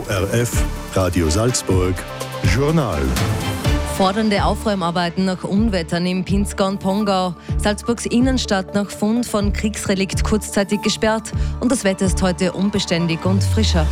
ORF Radio Salzburg Journal. Fordernde Aufräumarbeiten nach Unwettern im Pinzgau und Pongau. Salzburgs Innenstadt nach Fund von Kriegsrelikt kurzzeitig gesperrt und das Wetter ist heute unbeständig und frischer.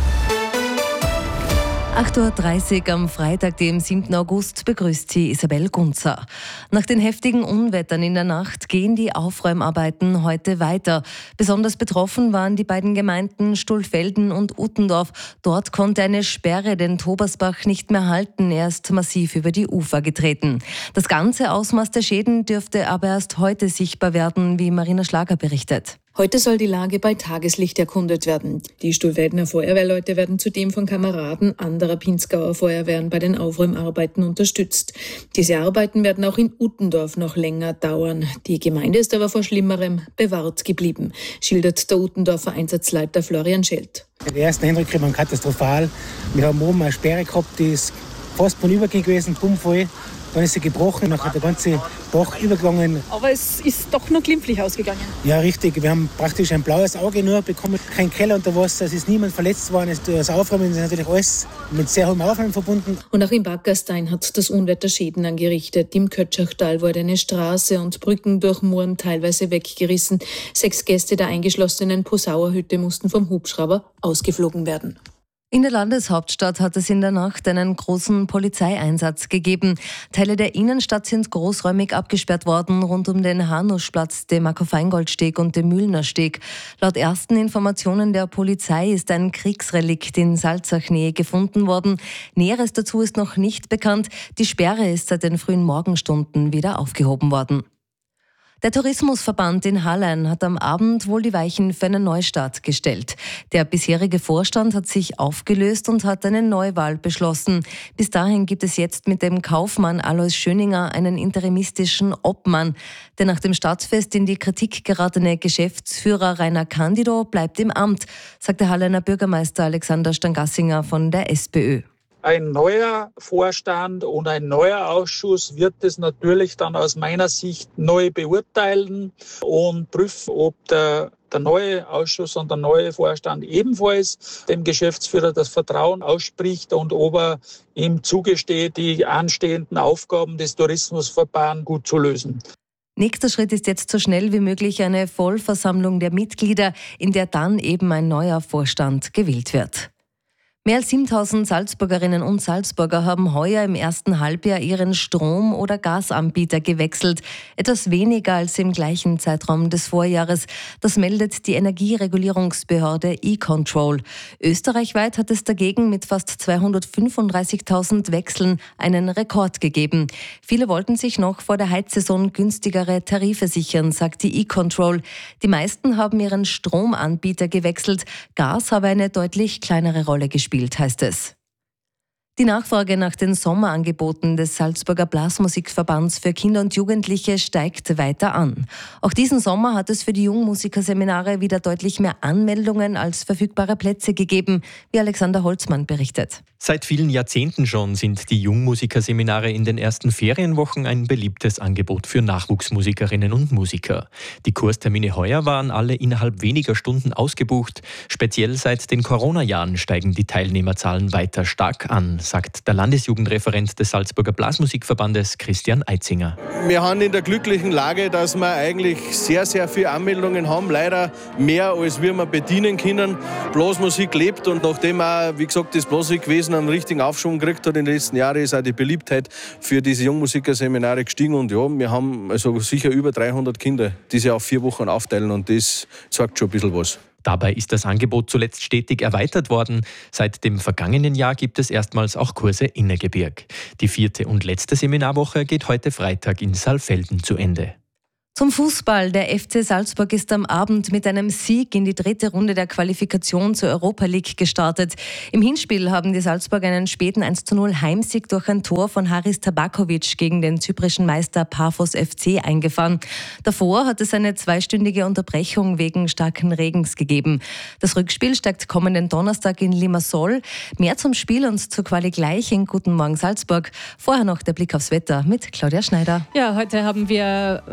8.30 Uhr am Freitag, dem 7. August, begrüßt sie Isabel Gunzer. Nach den heftigen Unwettern in der Nacht gehen die Aufräumarbeiten heute weiter. Besonders betroffen waren die beiden Gemeinden Stulfelden und Uttendorf. Dort konnte eine Sperre den Tobersbach nicht mehr halten. Er ist massiv über die Ufer getreten. Das ganze Ausmaß der Schäden dürfte aber erst heute sichtbar werden, wie Marina Schlager berichtet. Heute soll die Lage bei Tageslicht erkundet werden. Die Stulfeldener Feuerwehrleute werden zudem von Kameraden anderer Pinzgauer Feuerwehren bei den Aufräumarbeiten unterstützt. Diese Arbeiten werden auch in Uttendorf noch länger dauern. Die Gemeinde ist aber vor Schlimmerem bewahrt geblieben, schildert der Uttendorfer Einsatzleiter Florian Schelt. Die ersten Eindrücke waren katastrophal. Wir haben oben eine Sperre gehabt, die ist fast vorübergehen gewesen, bummvoll. Dann ist sie gebrochen, dann hat der ganze Bach übergegangen. Aber es ist doch nur glimpflich ausgegangen. Ja, richtig. Wir haben praktisch ein blaues Auge nur bekommen, kein Keller unter Wasser, es ist niemand verletzt worden. Das Aufräumen ist natürlich alles mit sehr hohem Aufwand verbunden. Und auch im Backerstein hat das Unwetter Schäden angerichtet. Im Kötschachtal wurde eine Straße und Brücken durch Mooren teilweise weggerissen. 6 Gäste der eingeschlossenen Posauer Hütte mussten vom Hubschrauber ausgeflogen werden. In der Landeshauptstadt hat es in der Nacht einen großen Polizeieinsatz gegeben. Teile der Innenstadt sind großräumig abgesperrt worden, rund um den Hanuschplatz, den Marco-Feingold-Steg und den Mühlner-Steg. Laut ersten Informationen der Polizei ist ein Kriegsrelikt in Salzach-Nähe gefunden worden. Näheres dazu ist noch nicht bekannt. Die Sperre ist seit den frühen Morgenstunden wieder aufgehoben worden. Der Tourismusverband in Hallein hat am Abend wohl die Weichen für einen Neustart gestellt. Der bisherige Vorstand hat sich aufgelöst und hat eine Neuwahl beschlossen. Bis dahin gibt es jetzt mit dem Kaufmann Alois Schöninger einen interimistischen Obmann. Der nach dem Stadtfest in die Kritik geratene Geschäftsführer Rainer Candido bleibt im Amt, sagt der Halleiner Bürgermeister Alexander Stangassinger von der SPÖ. Ein neuer Vorstand und ein neuer Ausschuss wird es natürlich dann aus meiner Sicht neu beurteilen und prüfen, ob der neue Ausschuss und der neue Vorstand ebenfalls dem Geschäftsführer das Vertrauen ausspricht und ob er ihm zugesteht, die anstehenden Aufgaben des Tourismusverbands gut zu lösen. Nächster Schritt ist jetzt so schnell wie möglich eine Vollversammlung der Mitglieder, in der dann eben ein neuer Vorstand gewählt wird. Mehr als 7.000 Salzburgerinnen und Salzburger haben heuer im ersten Halbjahr ihren Strom- oder Gasanbieter gewechselt. Etwas weniger als im gleichen Zeitraum des Vorjahres. Das meldet die Energieregulierungsbehörde E-Control. Österreichweit hat es dagegen mit fast 235.000 Wechseln einen Rekord gegeben. Viele wollten sich noch vor der Heizsaison günstigere Tarife sichern, sagt die E-Control. Die meisten haben ihren Stromanbieter gewechselt. Gas habe eine deutlich kleinere Rolle gespielt, heißt es. Die Nachfrage nach den Sommerangeboten des Salzburger Blasmusikverbands für Kinder und Jugendliche steigt weiter an. Auch diesen Sommer hat es für die Jungmusikerseminare wieder deutlich mehr Anmeldungen als verfügbare Plätze gegeben, wie Alexander Holzmann berichtet. Seit vielen Jahrzehnten schon sind die Jungmusikerseminare in den ersten Ferienwochen ein beliebtes Angebot für Nachwuchsmusikerinnen und Musiker. Die Kurstermine heuer waren alle innerhalb weniger Stunden ausgebucht. Speziell seit den Corona-Jahren steigen die Teilnehmerzahlen weiter stark an, sagt der Landesjugendreferent des Salzburger Blasmusikverbandes Christian Eitzinger. Wir haben in der glücklichen Lage, dass wir eigentlich sehr, sehr viele Anmeldungen haben. Leider mehr, als wir bedienen können. Blasmusik lebt und nachdem auch, wie gesagt, das Blasmusikwesen einen richtigen Aufschwung gekriegt hat in den letzten Jahren, ist auch die Beliebtheit für diese Jungmusikerseminare gestiegen. Und ja, wir haben also sicher über 300 Kinder, die sich auf 4 Wochen aufteilen und das sagt schon ein bisschen was. Dabei ist das Angebot zuletzt stetig erweitert worden. Seit dem vergangenen Jahr gibt es erstmals auch Kurse Innergebirg. Die 4. und letzte Seminarwoche geht heute Freitag in Saalfelden zu Ende. Zum Fußball. Der FC Salzburg ist am Abend mit einem Sieg in die 3. Runde der Qualifikation zur Europa League gestartet. Im Hinspiel haben die Salzburger einen späten 1:0 Heimsieg durch ein Tor von Haris Tabakovic gegen den zyprischen Meister Paphos FC eingefahren. Davor hat es eine 2-stündige Unterbrechung wegen starken Regens gegeben. Das Rückspiel steigt kommenden Donnerstag in Limassol. Mehr zum Spiel und zur Quali gleich in Guten Morgen Salzburg. Vorher noch der Blick aufs Wetter mit Claudia Schneider. Ja, heute haben wir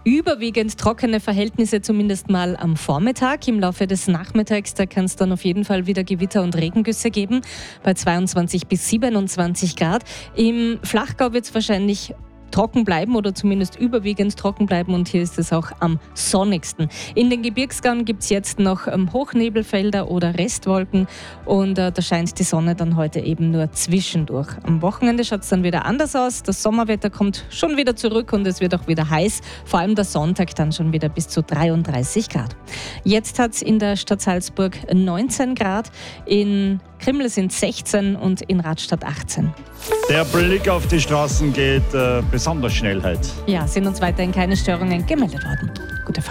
Überwiegend trockene Verhältnisse, zumindest mal am Vormittag. Im Laufe des Nachmittags, da kann es dann auf jeden Fall wieder Gewitter und Regengüsse geben, bei 22 bis 27 Grad. Im Flachgau wird es wahrscheinlich trocken bleiben oder zumindest überwiegend trocken bleiben und hier ist es auch am sonnigsten. In den Gebirgsgauen gibt es jetzt noch Hochnebelfelder oder Restwolken und da scheint die Sonne dann heute eben nur zwischendurch. Am Wochenende schaut es dann wieder anders aus. Das Sommerwetter kommt schon wieder zurück und es wird auch wieder heiß. Vor allem der Sonntag dann schon wieder bis zu 33 Grad. Jetzt hat es in der Stadt Salzburg 19 Grad, in Krimml sind 16 und in Radstadt 18. Der Blick auf die Straßen geht besonders schnell heute. Ja, sind uns weiterhin keine Störungen gemeldet worden.